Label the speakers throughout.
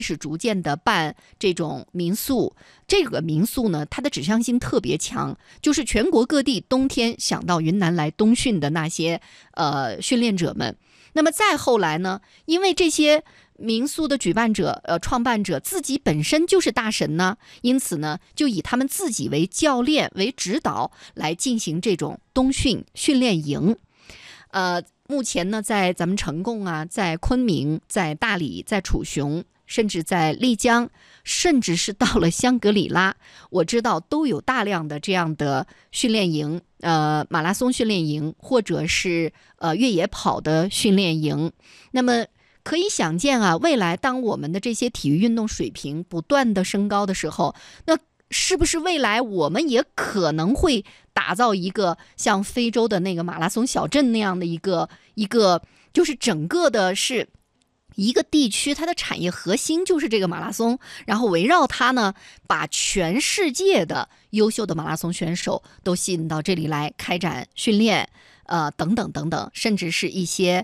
Speaker 1: 是逐渐的办这种民宿，这个民宿呢，它的指向性特别强，就是全国各地冬天想到云南来冬训的那些训练者们。那么再后来呢，因为这些民宿的举办者创办者自己本身就是大神呢，因此呢，就以他们自己为教练为指导来进行这种冬训训练营。目前呢，在咱们成贡啊，在昆明，在大理，在楚雄，甚至在丽江，甚至是到了香格里拉，我知道都有大量的这样的训练营，马拉松训练营，或者是越野跑的训练营。那么可以想见啊，未来当我们的这些体育运动水平不断的升高的时候，那是不是未来我们也可能会打造一个像非洲的那个马拉松小镇那样的一个就是整个的是一个地区，它的产业核心就是这个马拉松，然后围绕它呢，把全世界的优秀的马拉松选手都吸引到这里来开展训练，等等等等，甚至是一些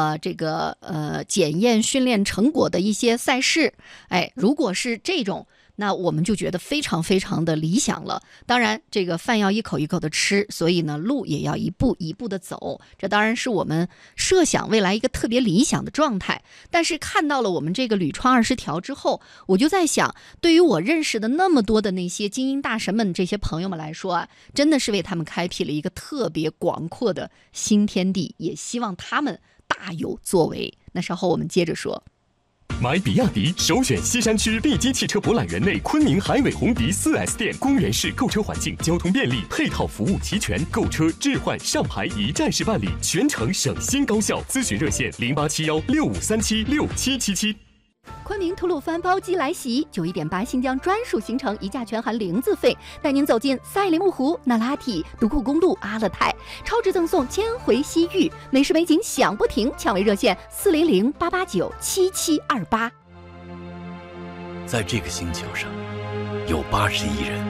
Speaker 1: 检验训练成果的一些赛事。如果是这种，那我们就觉得非常非常的理想了。当然这个饭要一口一口的吃，所以呢路也要一步一步的走，这当然是我们设想未来一个特别理想的状态。但是看到了我们这个屡创20条之后，我就在想，对于我认识的那么多的那些精英大神们，这些朋友们来说啊，真的是为他们开辟了一个特别广阔的新天地，也希望他们大有作为。那稍后我们接着说。
Speaker 2: 买比亚迪首选西山区利基汽车博览园内昆明海伟鸿迪 4S 店，公园式购车环境，交通便利，配套服务齐全，购车置换上牌一站式办理，全程省心高效。咨询热线087165376777。
Speaker 1: 昆明吐鲁番包机来袭，91.8新疆专属行程，一价全含0字费，带您走进赛里木湖、那拉提、独库公路、阿勒泰，超值赠送1000回西域，美食美景享不停，抢位热线400-889-7728。
Speaker 3: 在这个星球上，有80亿人，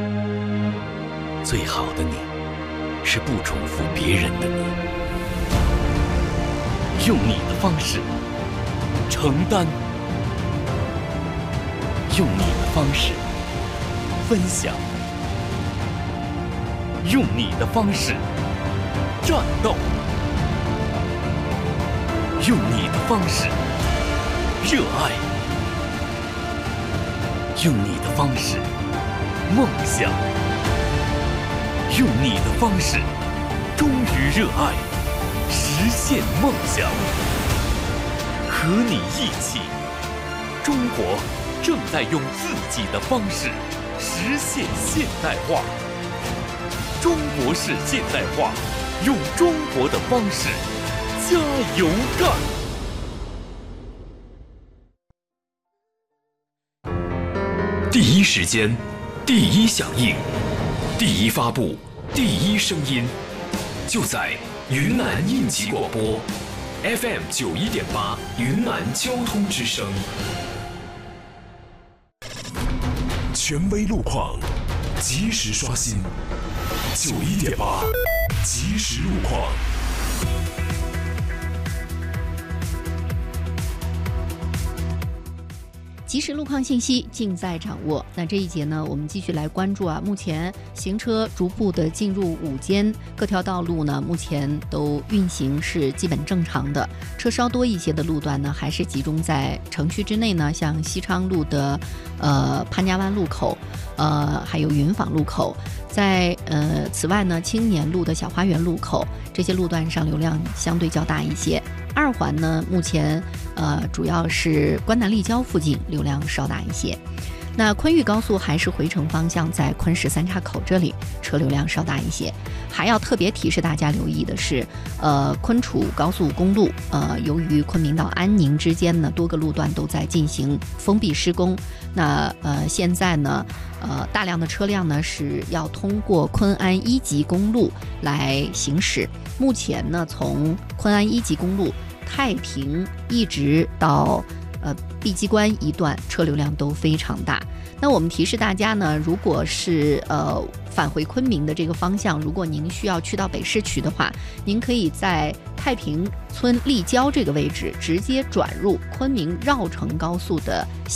Speaker 3: 最好的你，是不重复别人的你，用你的方式承担。用你的方式分享，用你的方式战斗，用你的方式热爱，用你的方式梦想，用你的方式忠于热爱，实现梦想。和你一起，中国正在用自己的方式实现现代化。中国式现代化，用中国的方式加油干！第一时间，第一响应，第一发布，第一声音，就在云南应急广播 FM 91.8云南交通之声。
Speaker 4: 权威路况，及时刷新。91.8即时路况。
Speaker 1: 即时路况信息尽在掌握。那这一节呢，我们继续来关注啊，目前行车逐步的进入午间，各条道路呢目前都运行是基本正常的，车稍多一些的路段呢还是集中在城区之内呢，像西昌路的潘家湾路口，还有云坊路口。在此外呢，青年路的小花园路口，这些路段上流量相对较大一些。二环呢，目前主要是关南立交附近流量稍大一些。那昆豫高速还是回程方向，在昆石三岔口这里车流量稍大一些。还要特别提示大家留意的是，昆楚高速公路，由于昆明到安宁之间呢，多个路段都在进行封闭施工。那现在呢，大量的车辆呢是要通过昆安1级公路来行驶。目前呢，从昆安1级公路太平一直到碧鸡关一段车流量都非常大。那我们提示大家呢，如果是返回昆明的这个方向，如果您需要去到北市区的话，您可以在太平村立交这个位置直接转入昆明绕城高速的